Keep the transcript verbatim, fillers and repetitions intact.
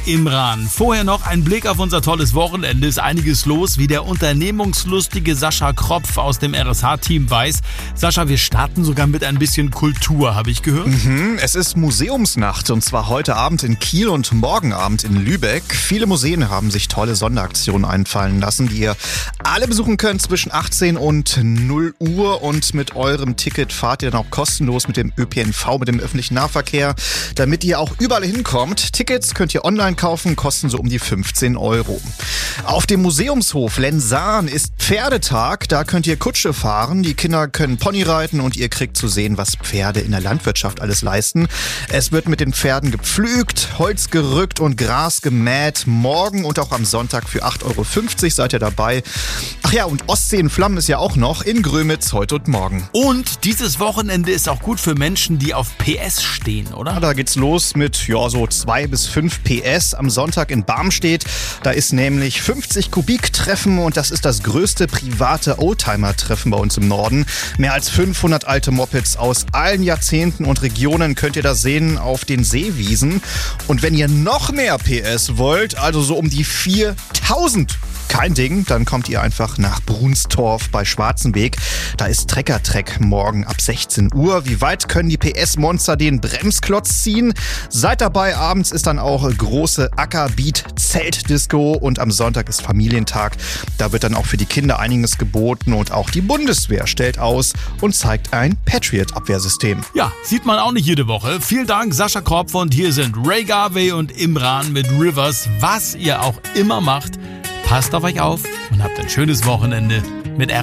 Imran. Vorher noch ein Blick auf unser tolles Wochenende. Ist einiges los, wie der unternehmungslustige Sascha Kropf aus dem R S H-Team weiß. Sascha, wir starten sogar mit ein bisschen Kultur, habe ich gehört. Mhm, es ist Museumsnacht und zwar heute Abend in Kiel und morgen Abend in Lübeck. Viele Museen haben sich tolle Sonderaktionen einfallen lassen, die ihr alle besuchen könnt zwischen achtzehn und null Uhr. Und mit eurem Ticket fahrt ihr dann auch kostenlos mit dem Ö P N V, mit dem öffentlichen Nahverkehr, damit ihr auch überall hinkommt. Tickets könnt ihr online kaufen, kosten so um die fünfzehn Euro. Auf dem Museumshof Lensahn ist Pferdetag. Da könnt ihr Kutsche fahren, die Kinder können Pony reiten und ihr kriegt zu sehen, was Pferde in der Landwirtschaft alles leisten. Es wird mit den Pferden gepflügt, Holz gerückt und Gras gemäht. Morgen und auch am Sonntag für acht Euro fünfzig seid ihr dabei. Ach ja, und Ostsee in Flammen ist ja auch noch in Grömitz heute und morgen. Und dieses Wochenende ist auch gut für Menschen, die auf P S stehen, oder? Ja, da geht's los mit ja so zwei bis fünf P S am Sonntag in Barmstedt. Da ist nämlich fünfzig Kubik-Treffen und das ist das größte private Oldtimer-Treffen bei uns im Norden. Mehr als fünfhundert alte Mopeds aus allen Jahrzehnten und Regionen könnt ihr da sehen auf den Seewiesen. Und wenn ihr noch mehr P S wollt, also so um die viertausend, kein Ding, dann kommt ihr einfach nach Brunstorf bei Schwarzenweg. Da ist Trecker-Treck morgen ab sechzehn Uhr. Wie weit können die P S-Monster den Bremsklotz ziehen? Seid dabei, abends ist dann auch große Ackerbeat-Zeltdisco und am Sonntag ist Familientag. Da wird dann auch für die Kinder einiges geboten und auch die Bundeswehr stellt aus und zeigt ein Patriot-Abwehrsystem. Ja, sieht man auch nicht jede Woche. Vielen Dank, Sascha Kropf, und hier sind Ray Garvey und Imran mit Rivers. Was ihr auch immer macht, passt auf euch auf und habt ein schönes Wochenende mit R